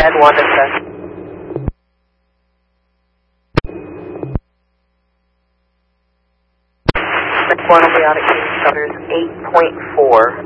Ed 1 to set. Next one will be out at King Stutters 8.4.